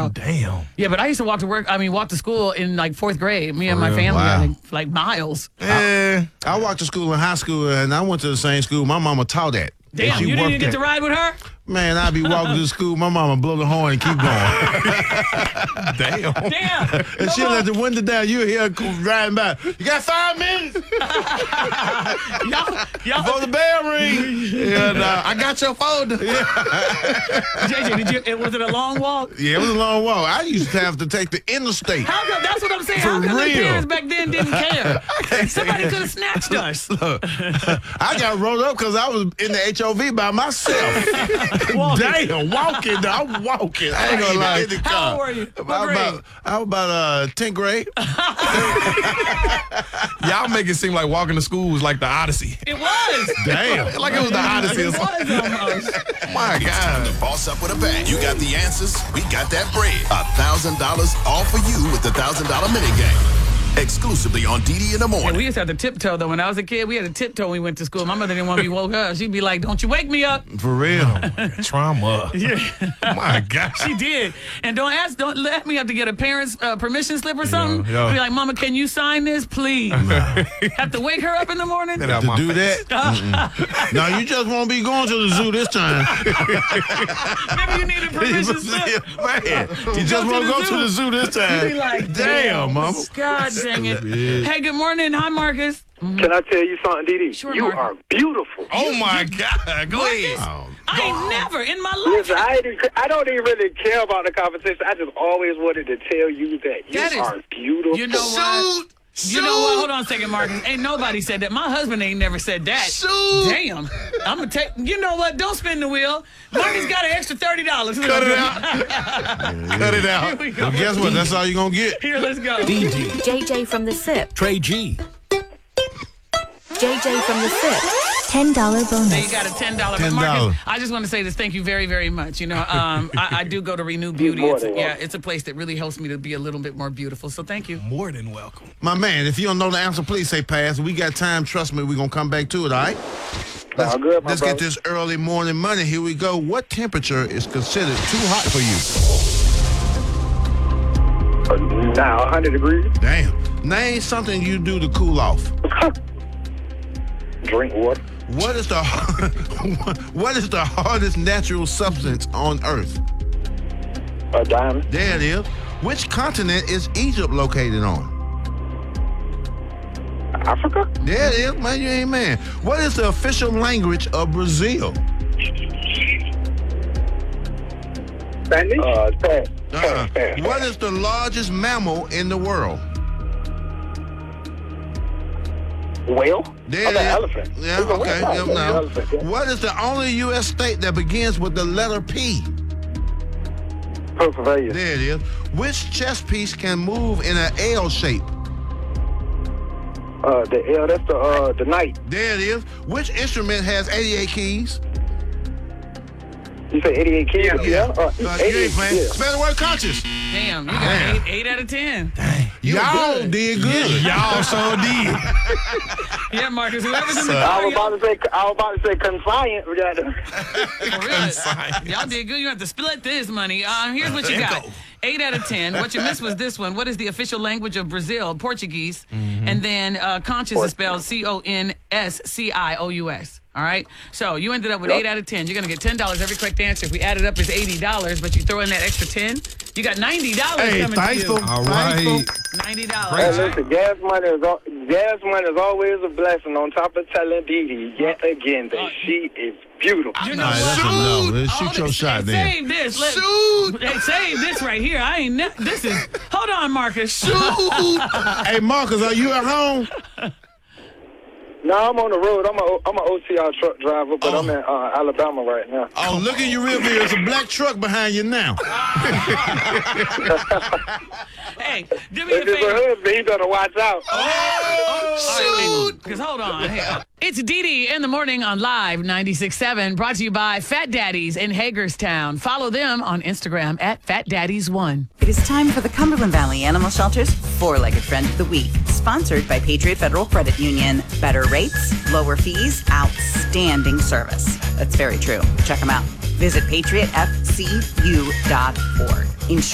So Damn. yeah, but I used to walk to school in like 4th grade. Me and my family, Wow. like miles. I walked to school in high school, and I went to the same school. My mama taught that. Damn, She you didn't worked even get at- to ride with her? Man, I'd be walking to school. My mama blow the horn and keep going. Damn. Damn. And she'll let the window down. You hear her riding by. You got 5 minutes Y'all, before the bell ring. And I got your folder. JJ, was it a long walk? Yeah, it was a long walk. I used to have to take the interstate. How come, that's what I'm saying. For How come the real. parents back then didn't care? Somebody could have snatched us. I got rolled up because I was in the HOV by myself. Damn, walking. I'm walking. I ain't gonna lie. In the car. How old were you? What grade? I was about 10th grade. Y'all make it seem like walking to school was like the Odyssey. It was. Damn. Like it was the Odyssey or It something. was almost. My God. Boss up with a bang. You got the answers. We got that bread. $1,000 all for you with the $1,000 mini game. Exclusively on DD in the And morning. we used to have to tiptoe, though. When I was a kid, we had to tiptoe when we went to school. My mother didn't want me woke up. She'd be like, don't you wake me up. For real. Trauma. My God. She did. And don't let me have to get a parent's permission slip or something. yeah. Be like, Mama, can you sign this, please? Have to wake her up in the morning? Get out To my do face. that? No, you just won't be going to the zoo this time. Maybe you need a permission slip. Man, you just won't go to the zoo this time. You be like, Damn, mama. God dang it. Hey, good morning. Hi, Marcus. Can I tell you something, Dee Dee? Sure, you Mark. are beautiful. Oh, my God. Go ahead. I ain't never in my life. Listen, I don't even really care about the conversation. I just always wanted to tell you that you That is- are beautiful. You know what? You know what? Hold on a second, Marcus. Ain't nobody said that. My husband ain't never said that. Damn. I'm going to take... You know what? Don't spin the wheel. Marcus got an extra $30. Cut it out. Cut it Here out. we go. Well, guess what? That's all you're going to get. Here, let's go. JJ from the SIP. Trey G. JJ from the SIP. $10 bonus. So you got a $10. But $10. Marcus, I just want to say this. Thank you very, very much. You know, I do go to Renew Beauty. more It's, than welcome. it's a place that really helps me to be a little bit more beautiful. So thank you. More than welcome. My man, if you don't know the answer, please say pass. We got time. Trust me, we're going to come back to it, all right? Sound good, my Let's get brother. this early morning money. Here we go. What temperature is considered too hot for you? Now, 100 degrees. Damn. Name something you do to cool off. Drink water. What is the hardest natural substance on Earth? A diamond. There it is. Which continent is Egypt located on? Africa. There it is, man. You ain't man. What is the official language of Brazil? Spanish. Pass. Uh-uh. Pass. What is the largest mammal in the world? Whale. There it is. Elephant. Yeah, It's a okay. whale. Yep, now. Elephant, yeah. What is the only U.S. state that begins with the letter P? Pennsylvania. There it is. Which chess piece can move in an L shape? That's the knight. There it is. Which instrument has 88 keys? You say 88 kids? You 88 ain't playing. kids. Spell the word conscious. Damn, you got Damn. 8 out of 10. Y'all did good. Y'all so did. Yeah, Marcus, whoever's in the I car, was about to say confiant. for real, y'all did good. You have to split this money. Here's what you got. 8 out of 10. What you missed was this one. What is the official language of Brazil? Portuguese. And then conscious is spelled CONSCIOUS. All right? So you ended up with 8 out of 10. You're going to get $10 every correct answer. If we add it up, it's $80, but you throw in that extra 10, you got $90 Hey, coming thankful. to you. All right. $90. Hey, listen, gas money is always a blessing. On top of telling Dee Dee yet again that she is beautiful. You know All right, that's what? enough. Let's Hold shoot your it. shot Hey, then. Save this. Hey, save this right here. This is. Hold on, Marcus. Hey, Marcus, are you at home? No, I'm on the road. I'm an OTR truck driver, but I'm in Alabama right now. Oh, look in your rear view. There's a black truck behind you now. Hey, do me a If it's a favor. husband, he better watch out. Because hold on. Hey, it's DD in the morning on Live 96.7, brought to you by Fat Daddies in Hagerstown. Follow them on Instagram at FatDaddies1. It is time for the Cumberland Valley Animal Shelter's Four-Legged Friend of the Week, sponsored by Patriot Federal Credit Union. Better rates, lower fees, outstanding service. That's very true. Check them out. Visit patriotfcu.org.